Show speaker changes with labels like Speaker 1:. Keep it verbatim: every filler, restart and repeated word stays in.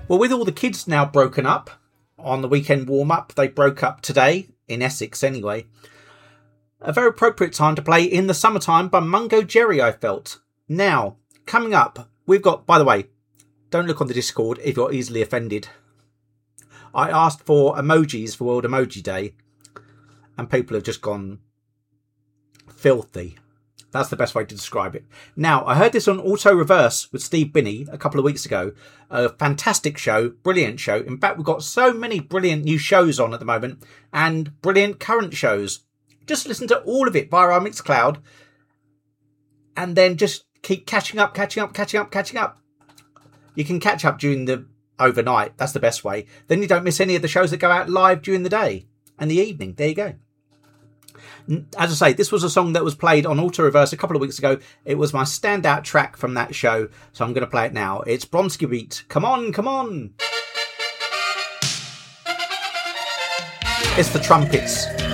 Speaker 1: Well, with all the kids now broken up on the weekend warm-up, they broke up today, in Essex anyway. A very appropriate time to play In the Summertime by Mungo Jerry, I felt. Now, coming up, we've got, by the way, don't look on the Discord if you're easily offended. I asked for emojis for World Emoji Day, and people have just gone filthy. That's the best way to describe it. Now, I heard this on Auto Reverse with Steve Binney a couple of weeks ago. A fantastic show, brilliant show. In fact, we've got so many brilliant new shows on at the moment and brilliant current shows. Just listen to all of it via our Mixcloud and then just keep catching up, catching up, catching up, catching up. You can catch up during the overnight. That's the best way. Then you don't miss any of the shows that go out live during the day and the evening. There you go. As I say, this was a song that was played on Auto Reverse a couple of weeks ago. It was my standout track from that show, so I'm going to play it now. It's Bronski Beat. Come on, come on. It's the trumpets.